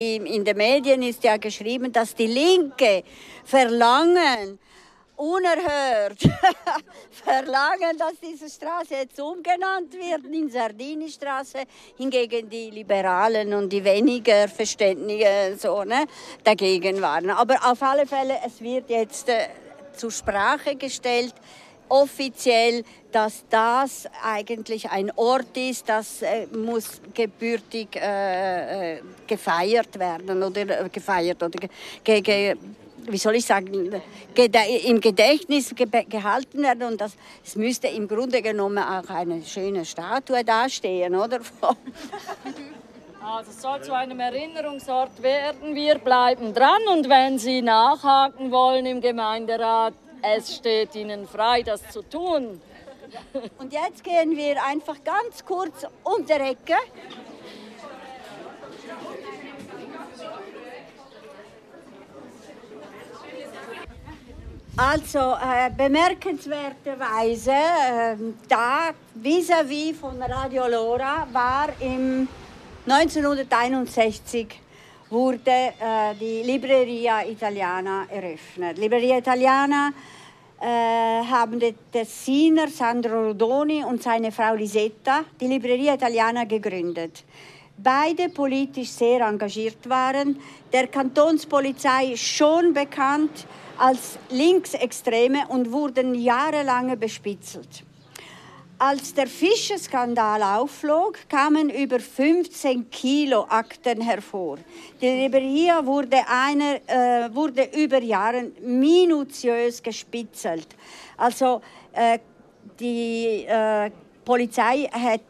In den Medien ist ja geschrieben, dass die Linke verlangen, unerhört, verlangen, dass diese Straße jetzt umgenannt wird in Sardinistraße. Hingegen die Liberalen und die weniger Verständigen so, ne, dagegen waren. Aber auf alle Fälle, es wird jetzt zur Sprache gestellt, offiziell, dass das eigentlich ein Ort ist, das muss gebürtig gefeiert werden oder wie soll ich sagen, im Gedächtnis gehalten werden. Und es müsste im Grunde genommen auch eine schöne Statue dastehen, oder? Also es soll zu einem Erinnerungsort werden. Wir bleiben dran und wenn Sie nachhaken wollen im Gemeinderat, es steht Ihnen frei, das zu tun. Und jetzt gehen wir einfach ganz kurz um die Ecke. Also bemerkenswerterweise, da vis-à-vis von Radio Lora war im 1961 wurde die Libreria Italiana eröffnet. Libreria Italiana haben der Tessiner Sandro Rodoni und seine Frau Lisetta die Libreria Italiana gegründet. Beide politisch sehr engagiert waren, der Kantonspolizei schon bekannt als Linksextreme und wurden jahrelang bespitzelt. Als der Fischer-Skandal aufflog, kamen über 15 Kilo Akten hervor. Die Libreria wurde über Jahre minutiös gespitzelt. Also die Polizei hat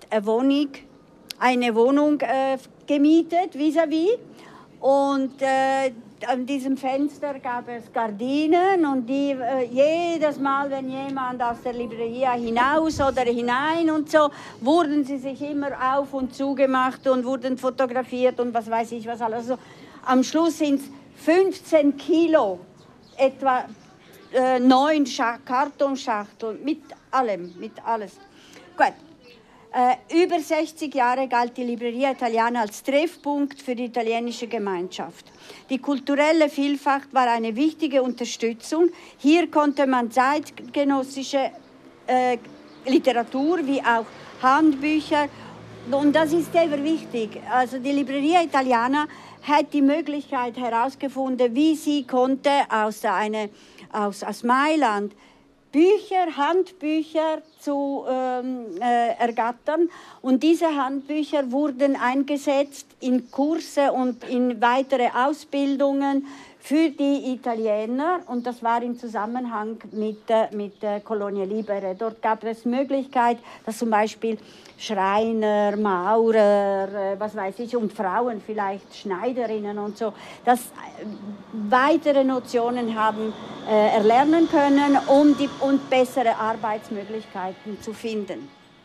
eine Wohnung gemietet, vis-à-vis. Und an diesem Fenster gab es Gardinen und die jedes Mal, wenn jemand aus der Libreria hinaus oder hinein und so, wurden sie sich immer auf und zugemacht und wurden fotografiert und was weiß ich was alles. Also, am Schluss sind es 15 Kilo, etwa 9 Kartonschachteln, mit allem, mit alles. Gut. Über 60 Jahre galt die Libreria Italiana als Treffpunkt für die italienische Gemeinschaft. Die kulturelle Vielfalt war eine wichtige Unterstützung. Hier konnte man zeitgenössische Literatur wie auch Handbücher, und das ist sehr wichtig. Also die Libreria Italiana hat die Möglichkeit herausgefunden, wie sie konnte aus Mailand Bücher, Handbücher zu ergattern. Und diese Handbücher wurden eingesetzt in Kurse und in weitere Ausbildungen für die Italiener. Und das war im Zusammenhang mit Colonia Libere. Dort gab es Möglichkeit, dass zum Beispiel Schreiner, Maurer, was weiß ich, und Frauen vielleicht, Schneiderinnen und so, dass weitere Notionen haben erlernen können, und bessere Arbeitsmöglichkeiten zu finden.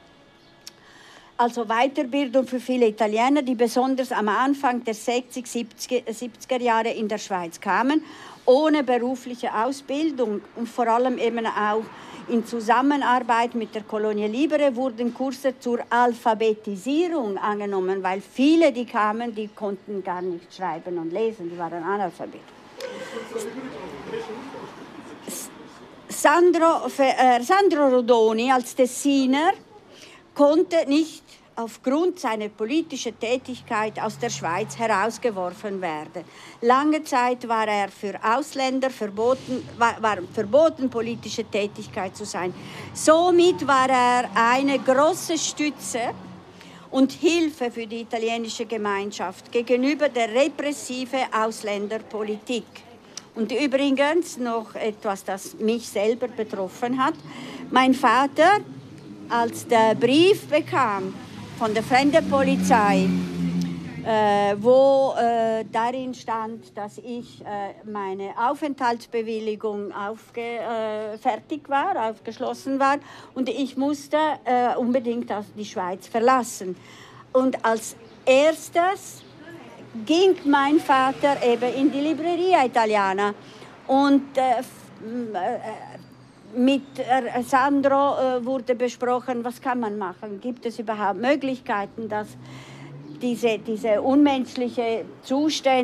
Also Weiterbildung für viele Italiener, die besonders am Anfang der 70er Jahre in der Schweiz kamen, ohne berufliche Ausbildung und vor allem eben auch in Zusammenarbeit mit der Colonia Libere wurden Kurse zur Alphabetisierung angenommen, weil viele, die kamen, die konnten gar nicht schreiben und lesen, die waren Analphabet. Sandro Rodoni als Tessiner konnte nicht aufgrund seiner politischen Tätigkeit aus der Schweiz herausgeworfen werden. Lange Zeit war er für Ausländer verboten, politische Tätigkeit zu sein. Somit war er eine große Stütze und Hilfe für die italienische Gemeinschaft gegenüber der repressiven Ausländerpolitik. Und übrigens noch etwas, das mich selber betroffen hat. Mein Vater, als der Brief bekam von der Fremdenpolizei, wo darin stand, dass ich meine Aufenthaltsbewilligung fertig war, aufgeschlossen war und ich musste unbedingt die Schweiz verlassen. Und als erstes ging mein Vater eben in die Libreria Italiana und mit Sandro wurde besprochen, was kann man machen? Gibt es überhaupt Möglichkeiten, dass diese unmenschliche Zustände